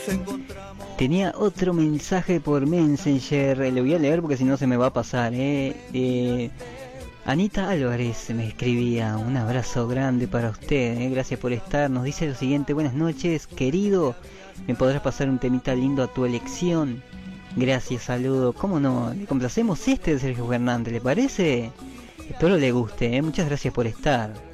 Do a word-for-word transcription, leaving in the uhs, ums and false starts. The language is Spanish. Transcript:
Tenía otro mensaje por Messenger, le voy a leer porque si no se me va a pasar, eh. eh Anita Álvarez me escribía: un abrazo grande para usted, eh, gracias por estar. Nos dice lo siguiente: buenas noches, querido, me podrás pasar un temita lindo a tu elección. Gracias, saludo. ¿Cómo no? Le complacemos este de Sergio Fernández, ¿le parece? Espero le guste, eh. Muchas gracias por estar.